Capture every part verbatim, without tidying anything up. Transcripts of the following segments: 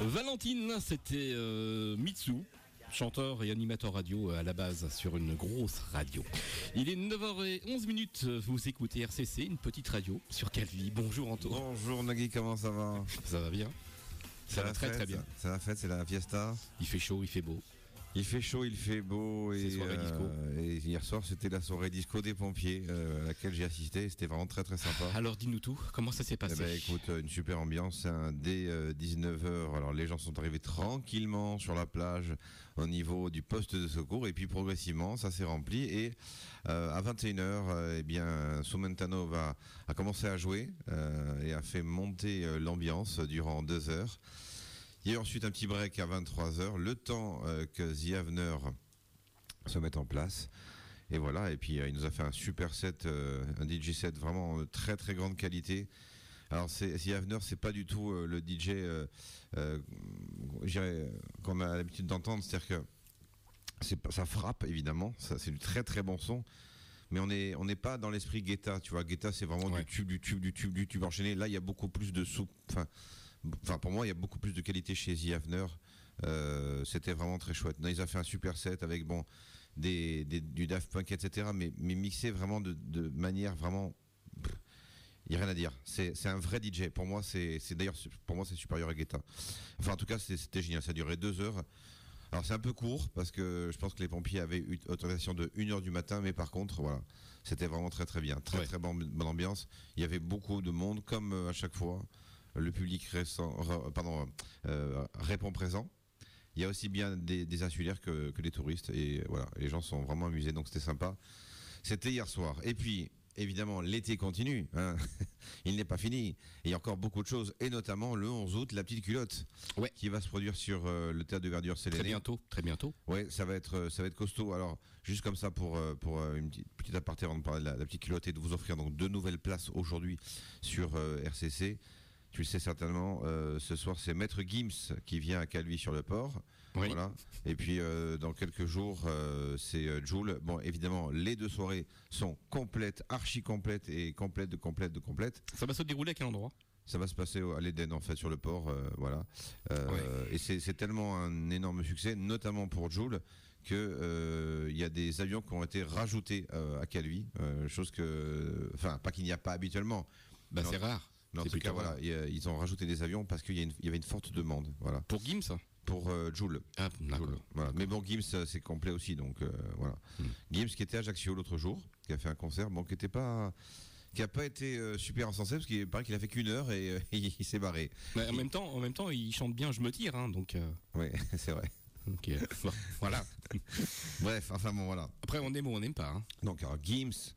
Valentine, c'était euh, Mitsu, chanteur et animateur radio à la base sur une grosse radio. Il est neuf heures onze minutes, vous écoutez R C C, une petite radio sur Calvi. Bonjour Anto. Bonjour Nagui, comment ça va? Ça va bien. Ça va très fête, très bien. C'est la fête, c'est la fiesta. Il fait chaud, il fait beau. Il fait chaud, il fait beau et, euh, et hier soir c'était la soirée disco des pompiers euh, à laquelle j'ai assisté. C'était vraiment très très sympa. Alors dis-nous tout, comment ça s'est passé? Eh ben, écoute, une super ambiance. Un dès euh, dix-neuf heures. Alors les gens sont arrivés tranquillement sur la plage au niveau du poste de secours et puis progressivement ça s'est rempli et euh, à vingt et une heures, euh, eh bien Soumentano va a commencé à jouer euh, et a fait monter euh, l'ambiance durant deux heures. Il y a eu ensuite un petit break à vingt-trois heures, le temps euh, que The Avener se mette en place. Et voilà, et puis euh, il nous a fait un super set, euh, un D J set vraiment de très très grande qualité. Alors c'est, The Avener, c'est pas du tout euh, le D J euh, euh, qu'on a l'habitude d'entendre, c'est-à-dire que c'est, ça frappe évidemment, ça, c'est du très très bon son. Mais on n'est on n'est pas dans l'esprit Guetta, tu vois. Guetta, c'est vraiment ouais. du tube, du tube, du tube, du tube enchaîné. Là, il y a beaucoup plus de soupe. Enfin, Enfin, pour moi, il y a beaucoup plus de qualité chez The Avener. Euh, c'était vraiment très chouette. Non, ils ont fait un super set avec bon des, des du Daft Punk, et cetera. Mais, mais mixé vraiment de, de manière vraiment. Il n'y a rien à dire. C'est, c'est un vrai D J. Pour moi, c'est, c'est d'ailleurs pour moi c'est supérieur à Guetta. Enfin, en tout cas, c'était, c'était génial. Ça a duré deux heures. Alors c'est un peu court parce que je pense que les pompiers avaient eu autorisation de une heure du matin, mais par contre, voilà, c'était vraiment très très bien, très ouais. très bonne, bonne ambiance. Il y avait beaucoup de monde, comme à chaque fois. Le public récent, pardon, euh, répond présent. Il y a aussi bien des, des insulaires que, que des touristes. Et voilà, les gens sont vraiment amusés, donc c'était sympa. C'était hier soir. Et puis, évidemment, l'été continue. Hein. Il n'est pas fini. Et il y a encore beaucoup de choses. Et notamment, le onze août, la petite culotte. Ouais. Qui va se produire sur euh, le théâtre de verdure Séléné. Très bientôt, très bientôt. Ouais, ça va être, ça va être costaud. Alors, juste comme ça, pour, pour une petite, petite aparté avant de parler de la, la petite culotte et de vous offrir donc deux nouvelles places aujourd'hui sur euh, R C C. Tu le sais certainement, euh, ce soir c'est Maître Gims qui vient à Calvi-sur-le-Port. Oui. Voilà. Et puis euh, dans quelques jours euh, c'est euh, Joule. Bon, évidemment, les deux soirées sont complètes, archi complètes et complètes de complètes de complètes. Ça va se dérouler à quel endroit? Ça va se passer à l'Éden en fait sur le port, euh, voilà. Euh, ouais. Et c'est, c'est tellement un énorme succès, notamment pour Joule, que euh, il y a des avions qui ont été rajoutés euh, à Calvi, euh, chose que, enfin, pas qu'il n'y a pas habituellement. Bah c'est rare. Mais en c'est tout cas, voilà, ils ont rajouté des avions parce qu'il y, a une, il y avait une forte demande. Voilà. Pour Gims? Pour euh, Joule. Ah, d'accord. Joule, voilà. Mais bon, Gims, c'est complet aussi, donc euh, voilà. Hmm. Gims qui était à Ajaccio l'autre jour, qui a fait un concert, bon, qui était pas, qui a pas été euh, super encensé parce qu'il paraît qu'il a fait qu'une heure et euh, il, il s'est barré. Mais en même temps, en même temps, il chante bien, je me tire, hein, donc. Euh... Oui, c'est vrai. Ok. Bon, voilà. Bref, enfin bon, voilà. Après, on aime ou on n'aime pas. Hein. Donc, alors, Gims.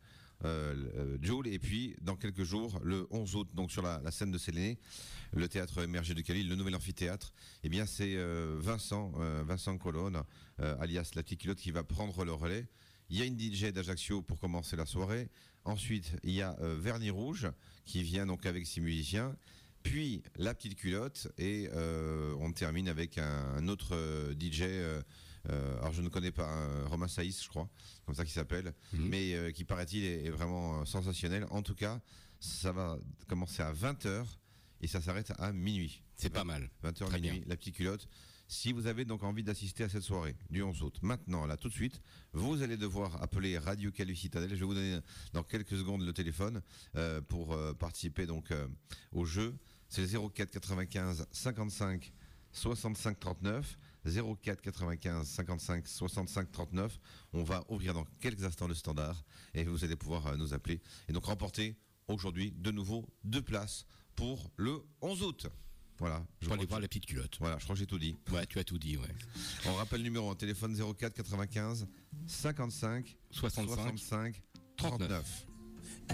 Euh, Joule et puis dans quelques jours le onze août donc sur la, la scène de Séléné, le théâtre émergé de Calvi, le nouvel amphithéâtre, et eh bien c'est euh, Vincent euh, Vincent Colonne euh, alias la petite culotte qui va prendre le relais. Il y a une D J d'Ajaccio pour commencer la soirée, ensuite il y a euh, Vernis Rouge qui vient donc avec ses musiciens, puis la petite culotte et euh, on termine avec un, un autre euh, D J euh, Euh, alors je ne connais pas euh, Romain Saïs, je crois, comme ça qu'il s'appelle, mmh. mais euh, qui paraît-il est, est vraiment euh, sensationnel. En tout cas, ça va commencer à vingt heures et ça s'arrête à minuit. C'est pas mal. vingt heures minuit, bien. La petite culotte. Si vous avez donc envie d'assister à cette soirée du onze août, maintenant, là, tout de suite, vous allez devoir appeler Radio Calvi Citadelle. Je vais vous donner dans quelques secondes le téléphone euh, pour euh, participer donc euh, au jeu. C'est le zéro quatre quatre-vingt-quinze cinquante-cinq soixante-cinq trente-neuf. zéro quatre quatre-vingt-quinze cinquante-cinq soixante-cinq trente-neuf. On va ouvrir dans quelques instants le standard et vous allez pouvoir euh, nous appeler et donc remporter aujourd'hui de nouveau deux places pour le onze août. Voilà. Je vais aller voir la petite culotte. Voilà, je crois que j'ai tout dit. Ouais, tu as tout dit, ouais. On rappelle le numéro en téléphone zéro quatre quatre-vingt-quinze cinquante-cinq soixante-cinq soixante-cinq trente-neuf.